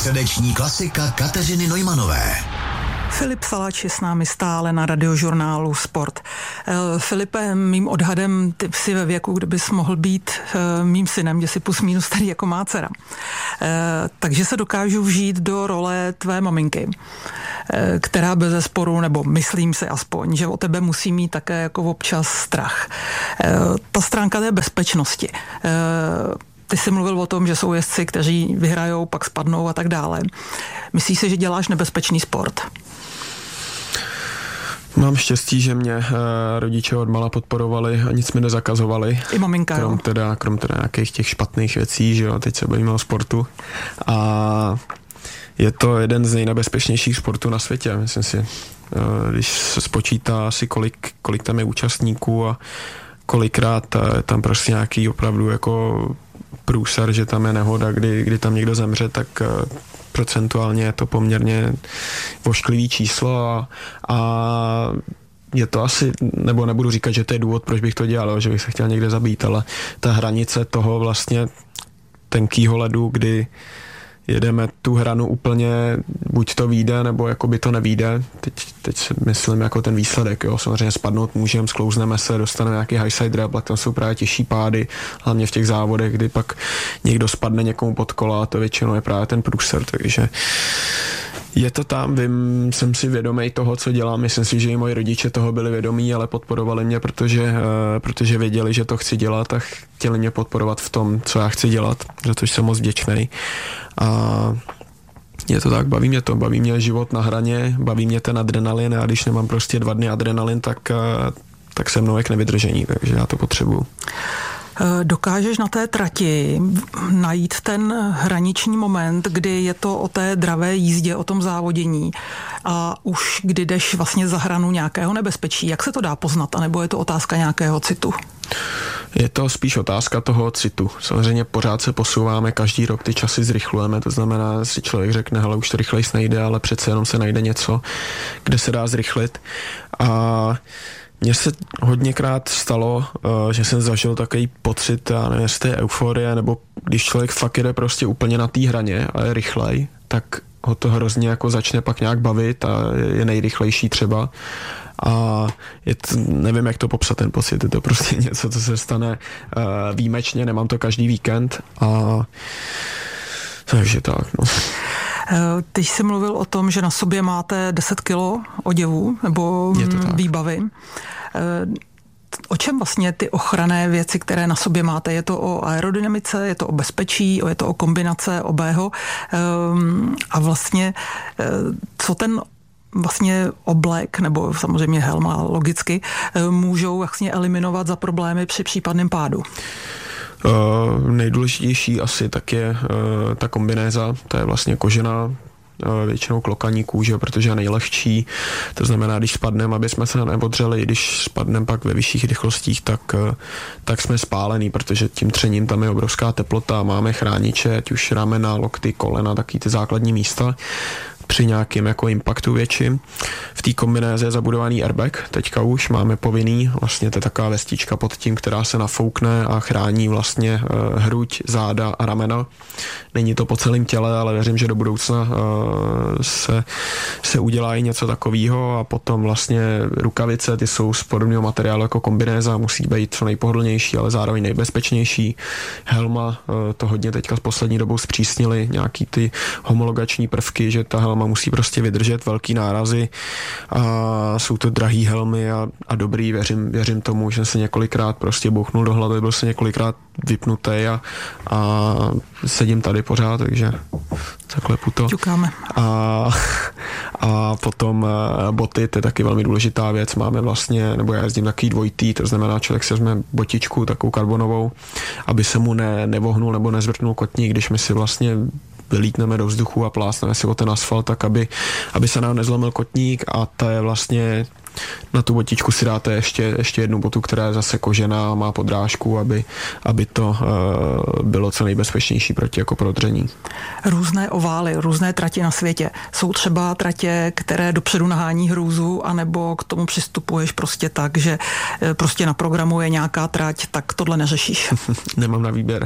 Srdeční klasika Kateřiny Neumanové. Filip Salač je s námi stále na Radiožurnálu Sport. Filipe, mým odhadem, ty jsi ve věku, kde bys mohl být mým synem, že jsi plus minus starý jako má dcera. Takže se dokážu vžít do role tvé maminky, která bezesporu, nebo myslím si aspoň, že o tebe musí mít také jako občas strach. Ta stránka té bezpečnosti. Ty jsi mluvil o tom, že jsou jezdci, kteří vyhrajou, pak spadnou a tak dále. Myslíš si, že děláš nebezpečný sport? Mám štěstí, že mě rodiče odmala podporovali a nic mi nezakazovali. I maminka, krom teda nějakých těch špatných věcí, že jo, teď se bavíme o sportu. A je to jeden z nejnebezpečnějších sportů na světě, myslím si. Když se spočítá asi kolik tam je účastníků a kolikrát tam prostě nějaký opravdu jako průser, že tam je nehoda, kdy tam někdo zemře, tak procentuálně je to poměrně ošklivý číslo a je to asi, nebo nebudu říkat, že to je důvod, proč bych to dělal, že bych se chtěl někde zabít, ale ta hranice toho vlastně tenkýho ledu, kdy jedeme tu hranu úplně, buď to vyjde, nebo jakoby to nevyjde. Teď si myslím jako ten výsledek, jo. Samozřejmě spadnout můžeme, sklouzneme se, dostaneme nějaký high side rep, ale tam jsou právě těžší pády, hlavně v těch závodech, kdy pak někdo spadne někomu pod kola a to většinou je právě ten průser, takže je to tam, jsem si vědomý toho, co dělám, myslím si, že i moji rodiče toho byli vědomí, ale podporovali mě, protože věděli, že to chci dělat a chtěli mě podporovat v tom, co já chci dělat, za to jsem moc vděčnej. A je to tak, baví mě život na hraně, baví mě ten adrenalin a když nemám prostě 2 dny adrenalin, tak se mnou jak nevydržení, takže já to potřebuju. Dokážeš na té trati najít ten hraniční moment, kdy je to o té dravé jízdě, o tom závodění a už kdy jdeš vlastně za hranu nějakého nebezpečí? Jak se to dá poznat, anebo je to otázka nějakého citu? Je to spíš otázka toho citu. Samozřejmě pořád se posouváme, každý rok ty časy zrychlujeme, to znamená, si člověk řekne, hele, už to rychlejš nejde, ale přece jenom se najde něco, kde se dá zrychlit. A mně se hodněkrát stalo, že jsem zažil takový pocit, já nevím, z té euforie, nebo když člověk fakt jede prostě úplně na té hraně a je rychlej, tak ho to hrozně jako začne pak nějak bavit a je nejrychlejší třeba. A nevím, jak to popsat ten pocit, je to prostě něco, co se stane výjimečně, nemám to každý víkend a takže tak, no. Ty jsi mluvil o tom, že na sobě máte 10 kilo oděvů nebo výbavy. O čem vlastně ty ochranné věci, které na sobě máte? Je to o aerodynamice, je to o bezpečí, je to o kombinace obého? A vlastně, co ten vlastně oblek, nebo samozřejmě helma logicky, můžou vlastně eliminovat za problémy při případném pádu? Nejdůležitější asi tak je ta kombinéza, to je vlastně kožená, většinou klokaní kůže, protože je nejlehčí. To znamená, když spadneme, aby jsme se neodřeli, když spadneme pak ve vyšších rychlostích, tak jsme spálení, protože tím třením tam je obrovská teplota, máme chrániče, ať už ramena, lokty, kolena, taky ty základní místa při nějakým jako impaktu větším. V té kombinéze je zabudovaný airbag, teďka už máme povinný, vlastně to je taková vestička pod tím, která se nafoukne a chrání vlastně hruď, záda a ramena. Není to po celém těle, ale věřím, že do budoucna se udělá i něco takového a potom vlastně rukavice, ty jsou z podobného materiálu jako kombinéza, musí být co nejpohodlnější, ale zároveň nejbezpečnější. Helma, to hodně teďka s poslední dobou zpřísnili, nějaký ty homologační prvky, že ta helma musí prostě vydržet velký nárazy a jsou to drahý helmy a dobrý, věřím tomu, že se několikrát prostě bouchnul do hlavy, byl se několikrát vypnutý a sedím tady pořád, takže zaklepu to. Ťukáme. A potom boty, to je taky velmi důležitá věc, máme vlastně, nebo já jezdím takový dvojitý, to znamená, člověk si vezme botičku, takovou karbonovou, aby se mu nevohnul nebo nezvrtnul kotník, když my si vlastně vylítneme do vzduchu a plásneme si o ten asfalt, tak aby se nám nezlomil kotník a to je vlastně na tu botičku si dáte ještě jednu botu, která je zase kožená, má podrážku, aby to bylo co nejbezpečnější proti jako prodření. Různé ovály, různé trati na světě. Jsou třeba tratě, které dopředu nahání hrůzu, anebo k tomu přistupuješ prostě tak, že prostě na programu je nějaká trať, tak tohle neřešíš? Nemám na výběr.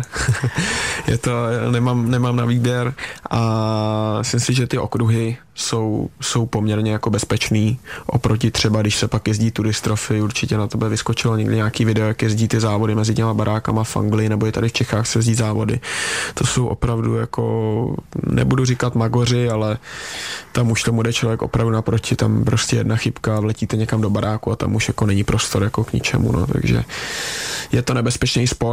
Nemám na výběr a myslím si, že ty okruhy jsou poměrně jako bezpečný oproti třeba, když se pak jezdí turistrofy, určitě na tebe vyskočilo někdy nějaký video, jak jezdí ty závody mezi těma barákama v Anglii, nebo i tady v Čechách se jezdí závody. To jsou opravdu jako, nebudu říkat magoři, ale tam už tomu jde člověk opravdu naproti, tam prostě jedna chybka, vletíte někam do baráku a tam už jako není prostor jako k ničemu, no, takže je to nebezpečný sport.